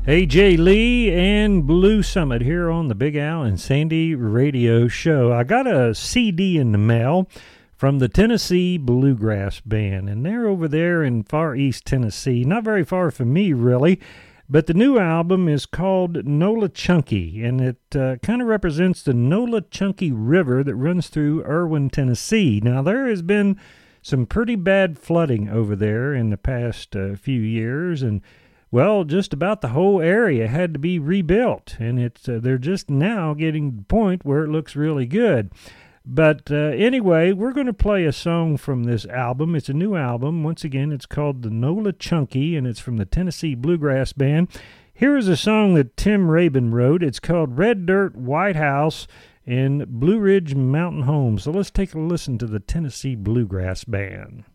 AJ Lee and Blue Summit here on the Big Al and Sandy Radio Show. I got a CD in the mail from the Tennessee Bluegrass Band, and they're over there in far east Tennessee, not very far from me really, but the new album is called Nola Chunky, and it kind of represents the Nola Chunky River that runs through Erwin, Tennessee. Now, there has been some pretty bad flooding over there in the past few years, and well, just about the whole area had to be rebuilt, and they're just now getting to the point where it looks really good. But anyway, we're going to play a song from this album. It's a new album. Once again, it's called the Nola Chunky, and it's from the Tennessee Bluegrass Band. Here is a song that Tim Rabin wrote. It's called Red Dirt, White House, and Blue Ridge Mountain Home. So let's take a listen to the Tennessee Bluegrass Band.